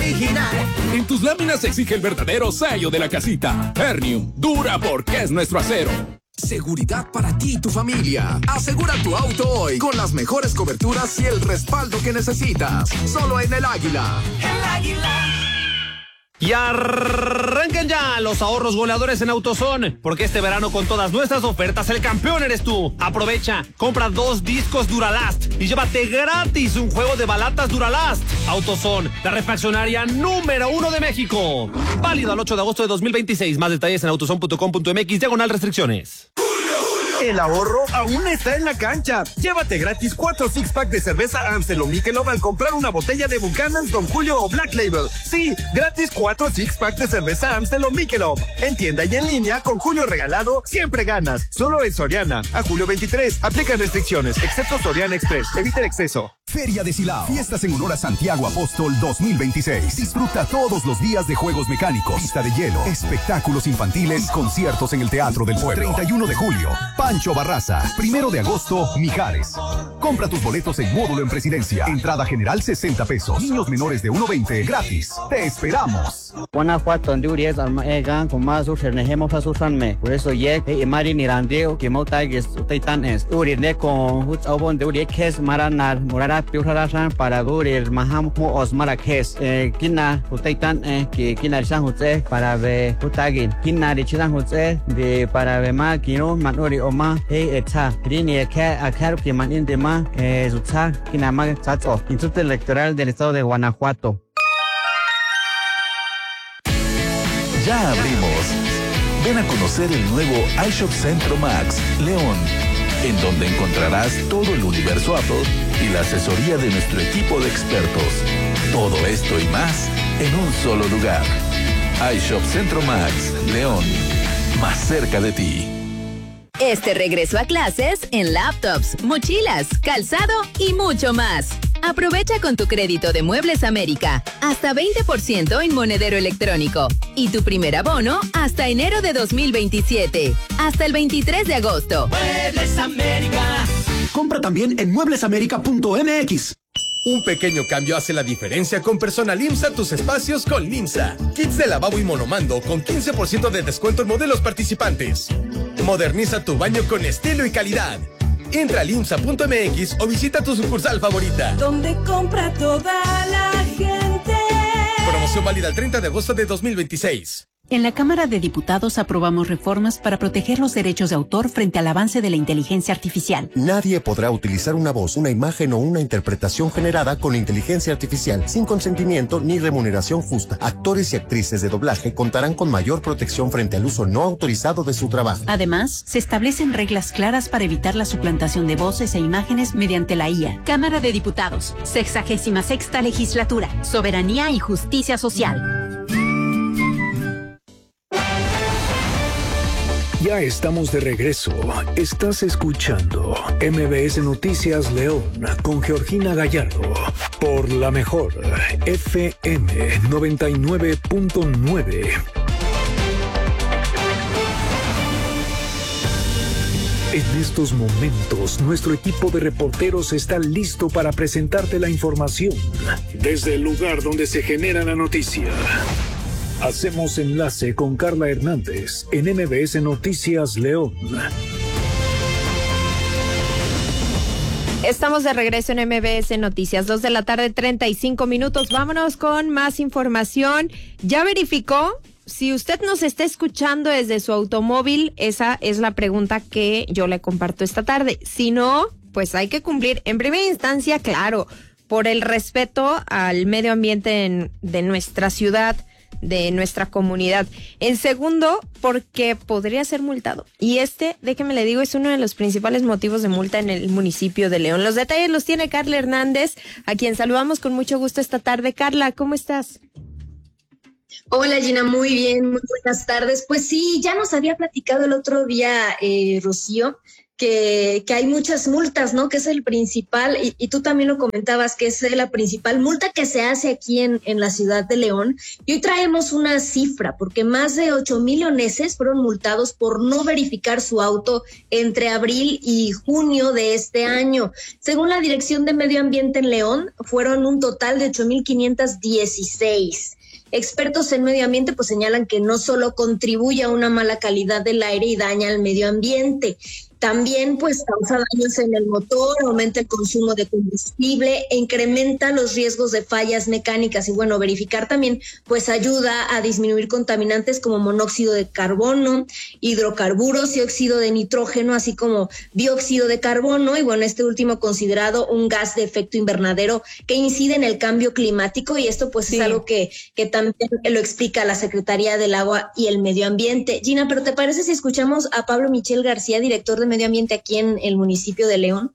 original. En tus láminas se exige el verdadero sello de la casita. Ternium, dura porque es nuestro acero. Seguridad para ti y tu familia. Asegura tu auto hoy con las mejores coberturas y el respaldo que necesitas. Solo en El Águila. El Águila. Y arranquen ya los ahorros goleadores en AutoZone, porque este verano con todas nuestras ofertas el campeón eres tú. Aprovecha, compra 2 discos Duralast y llévate gratis un juego de balatas Duralast. AutoZone, la refaccionaria número 1 de México. Válido al 8 de agosto de 2026. Más detalles en autozone.com.mx/restricciones. El ahorro aún está en la cancha. Llévate gratis 4 six-pack de cerveza Amstel o Michelob al comprar una botella de Buchanan's, Don Julio o Black Label. Sí, gratis 4 six-pack de cerveza Amstel o Michelob. En tienda y en línea, con Julio regalado, siempre ganas. Solo en Soriana. A julio 23. Aplican restricciones, excepto Soriana Express. Evita el exceso. Feria de Silao. Fiestas en honor a Santiago Apóstol 2026. Disfruta todos los días de juegos mecánicos, pista de hielo, espectáculos infantiles y conciertos en el Teatro del Pueblo. 31 de julio, Pancho Barraza. 1 de agosto, Mijares. Compra tus boletos en módulo en Presidencia. Entrada general 60 pesos. Niños menores de 1.20 gratis. Te esperamos. Guanajuato, Honduras, Almaega, con más urgenemos a Susanme. Por eso, Mari Nirandeo, que Motagues, Taitanes, Urine con Hutzobon de Uriekes, Maranar, Morara, Piuraran, para Durir, Maham, Osmarakes, Kina, Utaitan, que Kina San Jose, para ver Utagin, Kina de Chisan Jose, de para ver más, Kino, Manori Oma, Eta, Rini, Akar, que Manin de Ma, Zutza, Kinama, Sato, Instituto Electoral del Estado de Guanajuato. Ya abrimos. Ven a conocer el nuevo iShop Centro Max León, en donde encontrarás todo el universo Apple y la asesoría de nuestro equipo de expertos. Todo esto y más en un solo lugar. iShop Centro Max León, más cerca de ti. Este regreso a clases en laptops, mochilas, calzado y mucho más. Aprovecha con tu crédito de Muebles América hasta 20% en monedero electrónico y tu primer abono hasta enero de 2027, hasta el 23 de agosto. Muebles América. Compra también en mueblesamerica.mx. Un pequeño cambio hace la diferencia con Personalimsa tus espacios con Limsa. Kits de lavabo y monomando con 15% de descuento en modelos participantes. Moderniza tu baño con estilo y calidad. Entra a limsa.mx o visita tu sucursal favorita. Donde compra toda la gente. Promoción válida el 30 de agosto de 2026. En la Cámara de Diputados aprobamos reformas para proteger los derechos de autor frente al avance de la inteligencia artificial. Nadie podrá utilizar una voz, una imagen o una interpretación generada con inteligencia artificial sin consentimiento ni remuneración justa. Actores y actrices de doblaje contarán con mayor protección frente al uso no autorizado de su trabajo. Además, se establecen reglas claras para evitar la suplantación de voces e imágenes mediante la IA. Cámara de Diputados, 66ª Legislatura, Soberanía y Justicia Social. Ya estamos de regreso. Estás escuchando MBS Noticias León con Georgina Gallardo por la mejor FM 99.9. En estos momentos, nuestro equipo de reporteros está listo para presentarte la información desde el lugar donde se genera la noticia. Hacemos enlace con Carla Hernández en MBS Noticias León. Estamos de regreso en MBS Noticias, 2:35 p.m. Vámonos con más información. ¿Ya verificó? Si usted nos está escuchando desde su automóvil, esa es la pregunta que yo le comparto esta tarde. Si no, pues hay que cumplir. En primera instancia, claro, por el respeto al medio ambiente de nuestra ciudad, de nuestra comunidad. En segundo, porque podría ser multado. Y déjeme le digo, es uno de los principales motivos de multa en el municipio de León. Los detalles los tiene Carla Hernández, a quien saludamos con mucho gusto esta tarde. Carla, ¿cómo estás? Hola Gina, muy bien, muy buenas tardes. Pues sí, ya nos había platicado el otro día, Rocío, que hay muchas multas, ¿no? Que es el principal, y tú también lo comentabas, que es la principal multa que se hace aquí en la ciudad de León. Y hoy traemos una cifra, porque más de 8,000 leoneses fueron multados por no verificar su auto entre abril y junio de este año. Según la Dirección de Medio Ambiente en León, fueron un total de 8,516. Expertos en medio ambiente pues señalan que no solo contribuye a una mala calidad del aire y daña al medio ambiente, también pues causa daños en el motor, aumenta el consumo de combustible e incrementa los riesgos de fallas mecánicas. Y bueno, verificar también pues ayuda a disminuir contaminantes como monóxido de carbono, hidrocarburos y óxido de nitrógeno, así como dióxido de carbono. Y bueno, este último considerado un gas de efecto invernadero que incide en el cambio climático, y esto pues es algo que también lo explica la Secretaría del Agua y el Medio Ambiente. Gina, ¿pero te parece si escuchamos a Pablo Michel García, director de Medio Ambiente aquí en el municipio de León?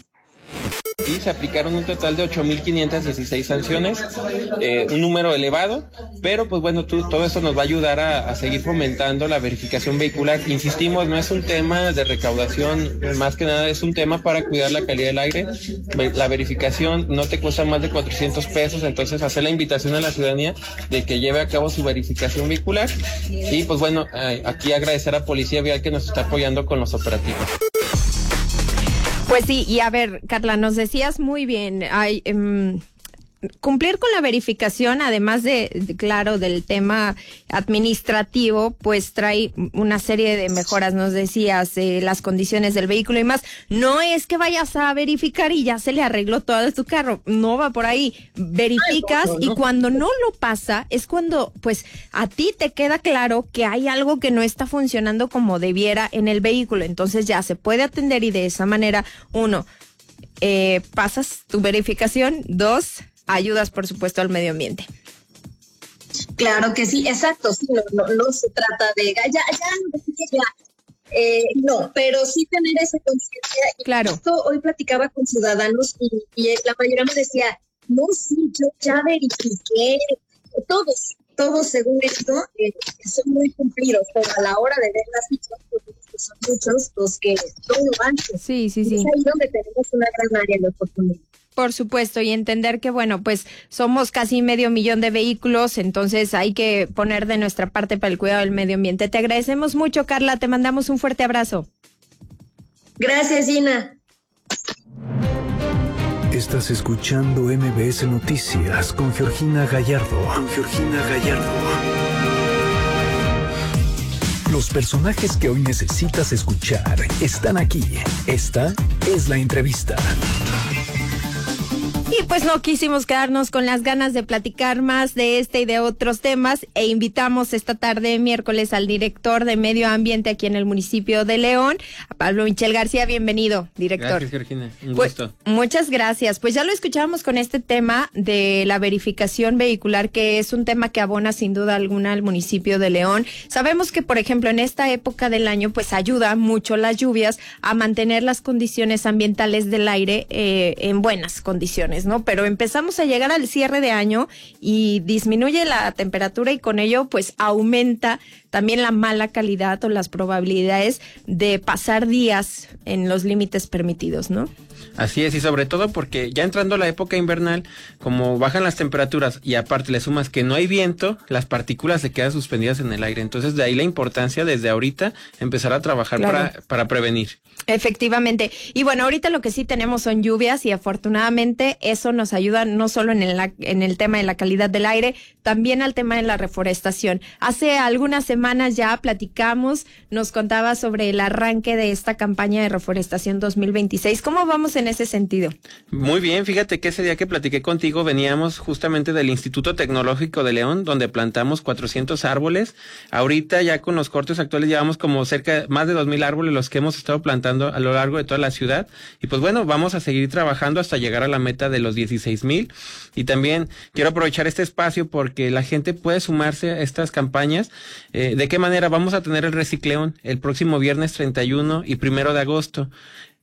Y se aplicaron un total de 8,516 sanciones, un número elevado, pero pues bueno, todo eso nos va a ayudar a seguir fomentando la verificación vehicular. Insistimos, no es un tema de recaudación, más que nada es un tema para cuidar la calidad del aire. La verificación no te cuesta más de 400 pesos, entonces hacer la invitación a la ciudadanía de que lleve a cabo su verificación vehicular. Y pues bueno, aquí agradecer a Policía Vial que nos está apoyando con los operativos. Pues sí, y a ver, Carla, nos decías muy bien, cumplir con la verificación, además claro, del tema administrativo, pues trae una serie de mejoras, nos decías, las condiciones del vehículo y más. No es que vayas a verificar y ya se le arregló todo tu carro, no va por ahí. Verificas y cuando no lo pasa es cuando pues a ti te queda claro que hay algo que no está funcionando como debiera en el vehículo. Entonces ya se puede atender y de esa manera, uno, pasas tu verificación, dos, ayudas, por supuesto, al medio ambiente. Claro que sí, exacto, sí, no se trata de no, pero sí tener esa conciencia. Claro. Justo hoy platicaba con ciudadanos y la mayoría me decía, no, sí, yo ya verifiqué, todos según esto son muy cumplidos, pero a la hora de ver las cifras, pues son muchos los que no lo van. Sí. Es ahí donde tenemos una gran área de oportunidad. Por supuesto, y entender que, bueno, pues somos casi 500,000 de vehículos, entonces hay que poner de nuestra parte para el cuidado del medio ambiente. Te agradecemos mucho, Carla, te mandamos un fuerte abrazo. Gracias, Gina. Estás escuchando MBS Noticias con Georgina Gallardo. Los personajes que hoy necesitas escuchar están aquí. Esta es la entrevista. Y pues no quisimos quedarnos con las ganas de platicar más de este y de otros temas e invitamos esta tarde miércoles al director de Medio Ambiente aquí en el municipio de León, a Pablo Michel García. Bienvenido, director. Gracias, Georgina. Un gusto. Muchas gracias. Pues ya lo escuchábamos con este tema de la verificación vehicular, que es un tema que abona sin duda alguna al municipio de León. Sabemos que, por ejemplo, en esta época del año, pues ayuda mucho las lluvias a mantener las condiciones ambientales del aire en buenas condiciones, ¿no? Pero empezamos a llegar al cierre de año y disminuye la temperatura y con ello pues aumenta también la mala calidad o las probabilidades de pasar días en los límites permitidos, ¿no? Así es, y sobre todo porque ya entrando la época invernal, como bajan las temperaturas y aparte le sumas que no hay viento, las partículas se quedan suspendidas en el aire. Entonces de ahí la importancia desde ahorita empezar a trabajar para prevenir. Efectivamente. Y bueno, ahorita lo que sí tenemos son lluvias y afortunadamente eso nos ayuda no solo en el tema de la calidad del aire, también al tema de la reforestación. Hace algunas semanas ya platicamos, nos contaba sobre el arranque de esta campaña de reforestación 2026. ¿Cómo vamos en ese sentido? Muy bien, fíjate que ese día que platiqué contigo veníamos justamente del Instituto Tecnológico de León, donde plantamos 400 árboles. Ahorita ya con los cortes actuales llevamos como más de 2,000 árboles los que hemos estado plantando a lo largo de toda la ciudad. Y pues bueno, vamos a seguir trabajando hasta llegar a la meta de los 16,000. Y también quiero aprovechar este espacio porque la gente puede sumarse a estas campañas. ¿De qué manera? Vamos a tener el recicleón el próximo viernes 31 y 1 de agosto.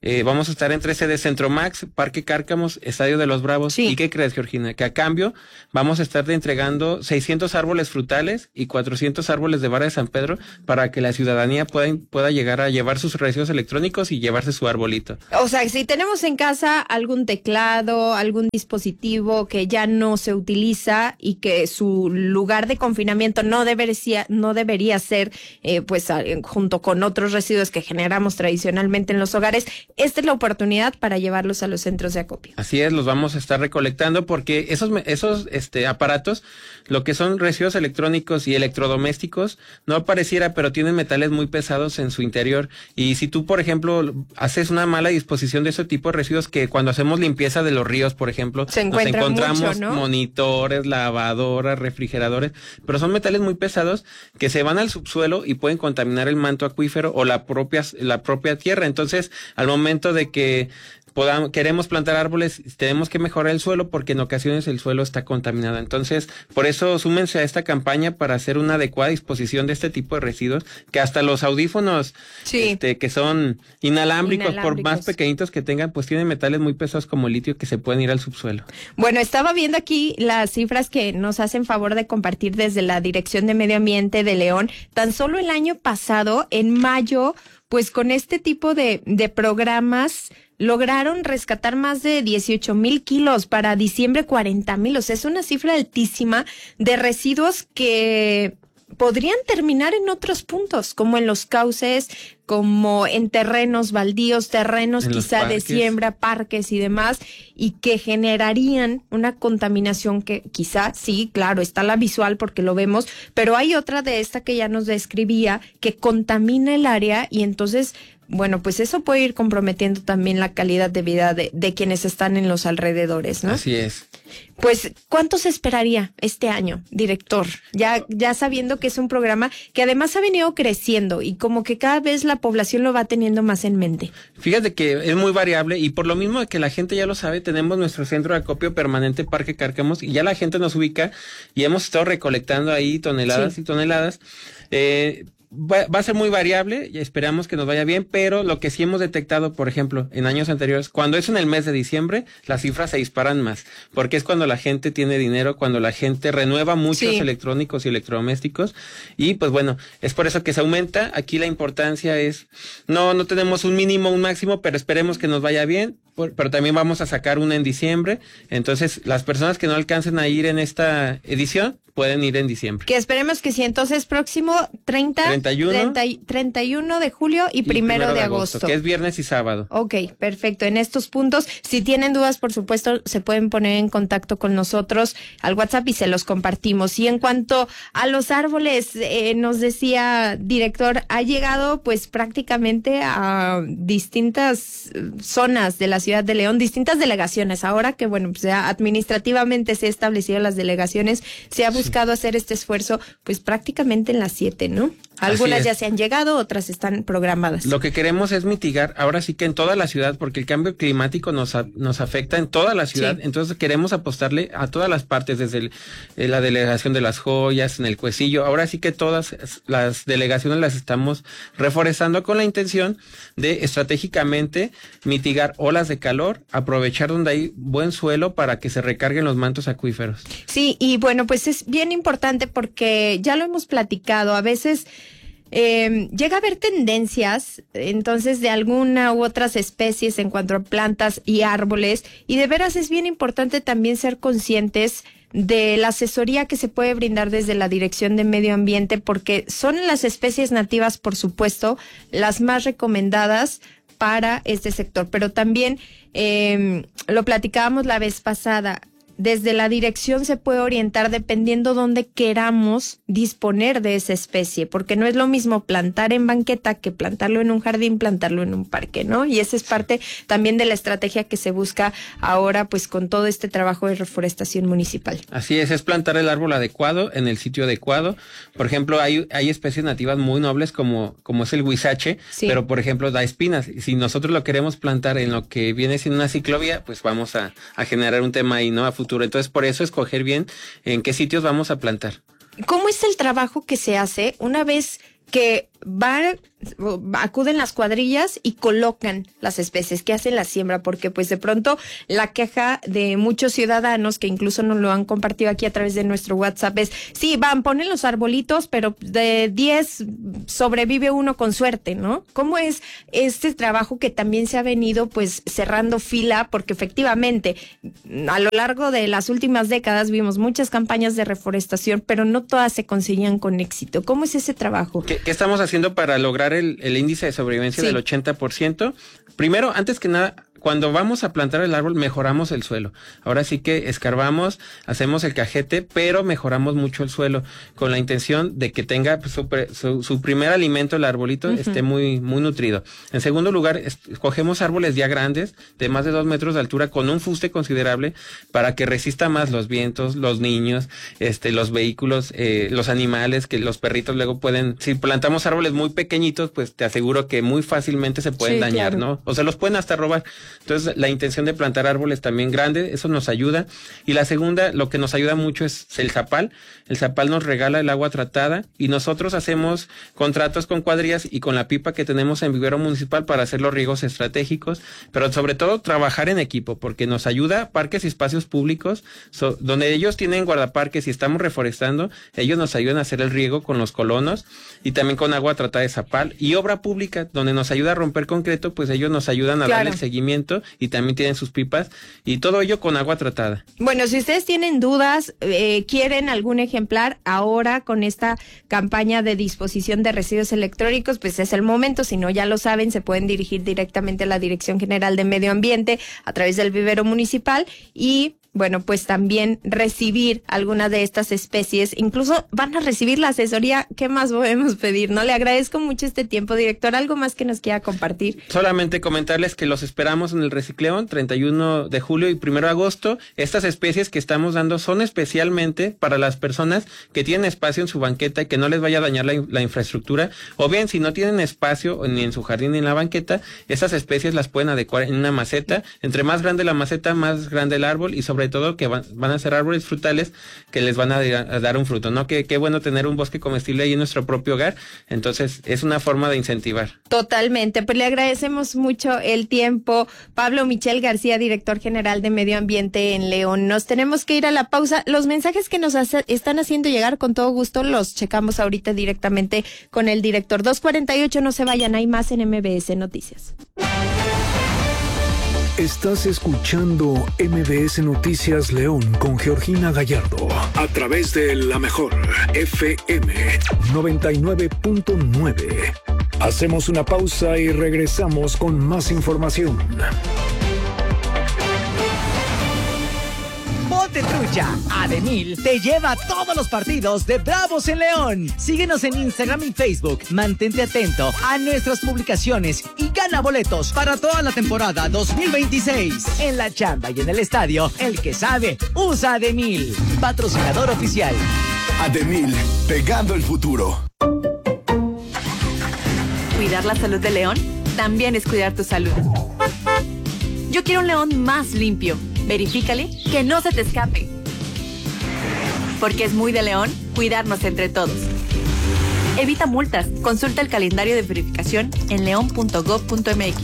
Vamos a estar en 3 sedes: Centro Max, Parque Cárcamos, Estadio de los Bravos. Sí. ¿Y qué crees, Georgina? Que a cambio vamos a estar entregando 600 árboles frutales y 400 árboles de vara de San Pedro para que la ciudadanía pueda llegar a llevar sus residuos electrónicos y llevarse su arbolito. O sea, si tenemos en casa algún teclado, algún dispositivo que ya no se utiliza y que su lugar de confinamiento no debería ser junto con otros residuos que generamos tradicionalmente en los hogares, esta es la oportunidad para llevarlos a los centros de acopio. Así es, los vamos a estar recolectando porque esos aparatos, lo que son residuos electrónicos y electrodomésticos, no pareciera, pero tienen metales muy pesados en su interior. Y si tú, por ejemplo, haces una mala disposición de ese tipo de residuos, que cuando hacemos limpieza de los ríos, por ejemplo, nos encontramos mucho, ¿no? Monitores, lavadoras, refrigeradores, pero son metales muy pesados que se van al subsuelo y pueden contaminar el manto acuífero o la propia tierra. Entonces, al momento de que queremos plantar árboles, tenemos que mejorar el suelo porque en ocasiones el suelo está contaminado. Entonces, por eso súmense a esta campaña para hacer una adecuada disposición de este tipo de residuos, que hasta los audífonos que son inalámbricos, por más pequeñitos que tengan, pues tienen metales muy pesados como el litio que se pueden ir al subsuelo. Bueno, estaba viendo aquí las cifras que nos hacen favor de compartir desde la Dirección de Medio Ambiente de León. Tan solo el año pasado, en mayo, pues con este tipo de programas lograron rescatar más de 18,000 kilos, para diciembre 40,000. O sea, es una cifra altísima de residuos que podrían terminar en otros puntos, como en los cauces, como en terrenos baldíos, terrenos quizá de siembra, parques y demás, y que generarían una contaminación que quizá, sí, claro, está la visual porque lo vemos, pero hay otra de esta que ya nos describía que contamina el área y entonces, bueno, pues eso puede ir comprometiendo también la calidad de vida de quienes están en los alrededores, ¿no? Así es. Pues, ¿cuánto se esperaría este año, director? Ya sabiendo que es un programa que además ha venido creciendo y como que cada vez la población lo va teniendo más en mente. Fíjate que es muy variable y por lo mismo que la gente ya lo sabe, tenemos nuestro centro de acopio permanente Parque Cárcamos y ya la gente nos ubica y hemos estado recolectando ahí toneladas y toneladas. Va a ser muy variable y esperamos que nos vaya bien, pero lo que sí hemos detectado, por ejemplo, en años anteriores, cuando es en el mes de diciembre, las cifras se disparan más, porque es cuando la gente tiene dinero, cuando la gente renueva muchos electrónicos y electrodomésticos, y pues bueno, es por eso que se aumenta. Aquí la importancia es, no tenemos un mínimo, un máximo, pero esperemos que nos vaya bien, pero también vamos a sacar una en diciembre, entonces las personas que no alcancen a ir en esta edición, pueden ir en diciembre. Que esperemos que sí, entonces próximo 31 de julio y 1 de agosto. Que es viernes y sábado. Ok, perfecto. En estos puntos, si tienen dudas, por supuesto, se pueden poner en contacto con nosotros al WhatsApp y se los compartimos. Y en cuanto a los árboles, nos decía, director, ha llegado pues prácticamente a distintas zonas de la ciudad de León, distintas delegaciones. Ahora que, bueno, pues ya administrativamente se han establecido las delegaciones, se ha buscado hacer este esfuerzo, pues prácticamente en las 7, ¿no? Algunas ya se han llegado, otras están programadas. Lo que queremos es mitigar, ahora sí que en toda la ciudad, porque el cambio climático nos afecta en toda la ciudad, entonces queremos apostarle a todas las partes, desde la delegación de Las Joyas, en el Cuecillo, ahora sí que todas las delegaciones las estamos reforestando con la intención de estratégicamente mitigar olas de calor, aprovechar donde hay buen suelo para que se recarguen los mantos acuíferos. Sí, y bueno, pues es bien importante porque ya lo hemos platicado, a veces llega a haber tendencias, entonces, de alguna u otras especies en cuanto a plantas y árboles, y de veras es bien importante también ser conscientes de la asesoría que se puede brindar desde la Dirección de Medio Ambiente, porque son las especies nativas, por supuesto, las más recomendadas para este sector, pero también lo platicábamos la vez pasada. Desde la dirección se puede orientar dependiendo dónde queramos disponer de esa especie, porque no es lo mismo plantar en banqueta que plantarlo en un jardín, plantarlo en un parque, ¿no? Y esa es parte también de la estrategia que se busca ahora, pues con todo este trabajo de reforestación municipal. Así es plantar el árbol adecuado en el sitio adecuado. Por ejemplo, hay especies nativas muy nobles como es el huizache, pero por ejemplo da espinas. Si nosotros lo queremos plantar en lo que viene siendo una ciclovía, pues vamos a generar un tema ahí, ¿no? A futuro. Entonces, por eso escoger bien en qué sitios vamos a plantar. ¿Cómo es el trabajo que se hace una vez que acuden las cuadrillas y colocan las especies, que hacen la siembra, porque pues de pronto la queja de muchos ciudadanos que incluso nos lo han compartido aquí a través de nuestro WhatsApp es, sí, ponen los arbolitos, pero de 10 sobrevive uno con suerte, ¿no? ¿Cómo es este trabajo que también se ha venido pues cerrando fila? Porque efectivamente a lo largo de las últimas décadas vimos muchas campañas de reforestación, pero no todas se conseguían con éxito. ¿Cómo es ese trabajo? ¿Qué estamos haciendo para lograr el índice de sobrevivencia del 80%? Primero, antes que nada, cuando vamos a plantar el árbol, mejoramos el suelo. Ahora sí que escarbamos, hacemos el cajete, pero mejoramos mucho el suelo, con la intención de que tenga pues, su primer alimento, el arbolito, esté muy, muy nutrido. En segundo lugar, escogemos árboles ya grandes, de más de 2 metros de altura, con un fuste considerable, para que resista más los vientos, los niños, los vehículos, los animales, que los perritos luego pueden... Si plantamos árboles muy pequeñitos, pues te aseguro que muy fácilmente se pueden dañar, claro, ¿no? O se los pueden hasta robar. Entonces, la intención de plantar árboles también grandes, eso nos ayuda. Y la segunda, lo que nos ayuda mucho es el zapal. El zapal nos regala el agua tratada y nosotros hacemos contratos con cuadrillas y con la pipa que tenemos en vivero municipal para hacer los riegos estratégicos, pero sobre todo trabajar en equipo, porque nos ayuda parques y espacios públicos, donde ellos tienen guardaparques y estamos reforestando, ellos nos ayudan a hacer el riego con los colonos y también con agua tratada de zapal. Y obra pública, donde nos ayuda a romper concreto, pues ellos nos ayudan a darle seguimiento y también tienen sus pipas y todo ello con agua tratada. Bueno, si ustedes tienen dudas, quieren algún ejemplar ahora con esta campaña de disposición de residuos electrónicos, pues es el momento. Si no, ya lo saben, se pueden dirigir directamente a la Dirección General de Medio Ambiente a través del vivero municipal y bueno, pues también recibir alguna de estas especies, incluso van a recibir la asesoría. ¿Qué más podemos pedir? No, le agradezco mucho este tiempo, director. ¿Algo más que nos quiera compartir? Solamente comentarles que los esperamos en el Recicleón, 31 de julio y 1 de agosto. Estas especies que estamos dando son especialmente para las personas que tienen espacio en su banqueta y que no les vaya a dañar la infraestructura, o bien si no tienen espacio ni en su jardín ni en la banqueta, esas especies las pueden adecuar en una maceta. Entre más grande la maceta, más grande el árbol y sobre todo que van a ser árboles frutales que les van a dar un fruto, ¿no? Qué bueno tener un bosque comestible ahí en nuestro propio hogar. Entonces, es una forma de incentivar. Totalmente. Pues le agradecemos mucho el tiempo. Pablo Michel García, director general de Medio Ambiente en León. Nos tenemos que ir a la pausa. Los mensajes que nos están haciendo llegar, con todo gusto, los checamos ahorita directamente con el director. 2:48, no se vayan, hay más en MBS Noticias. Estás escuchando MBS Noticias León con Georgina Gallardo a través de la mejor FM 99.9. Hacemos una pausa y regresamos con más información. Ponte trucha. Ademil te lleva a todos los partidos de Bravos en León. Síguenos en Instagram y Facebook. Mantente atento a nuestras publicaciones y gana boletos para toda la temporada 2026. En la chamba y en el estadio, el que sabe, usa Ademil. Patrocinador oficial. Ademil, pegando el futuro. Cuidar la salud de León también es cuidar tu salud. Yo quiero un León más limpio. Verifícale que no se te escape. Porque es muy de León cuidarnos entre todos. Evita multas. Consulta el calendario de verificación en leon.gov.mx.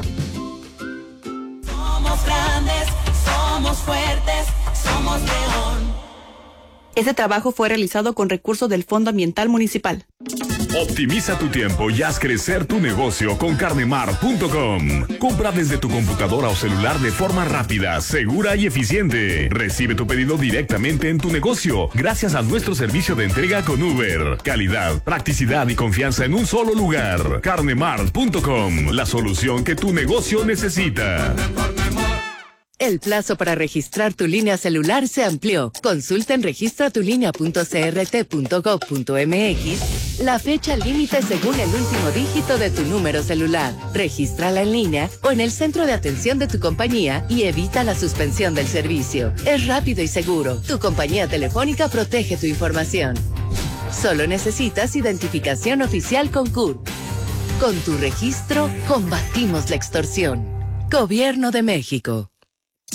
Somos grandes, somos fuertes, somos León. Este trabajo fue realizado con recursos del Fondo Ambiental Municipal. Optimiza tu tiempo y haz crecer tu negocio con carnemar.com. Compra desde tu computadora o celular de forma rápida, segura y eficiente. Recibe tu pedido directamente en tu negocio gracias a nuestro servicio de entrega con Uber. Calidad, practicidad y confianza en un solo lugar. Carnemar.com, la solución que tu negocio necesita. El plazo para registrar tu línea celular se amplió. Consulta en registratulinea.crt.gov.mx la fecha límite según el último dígito de tu número celular. Regístrala en línea o en el centro de atención de tu compañía y evita la suspensión del servicio. Es rápido y seguro. Tu compañía telefónica protege tu información. Solo necesitas identificación oficial con CURP. Con tu registro, combatimos la extorsión. Gobierno de México.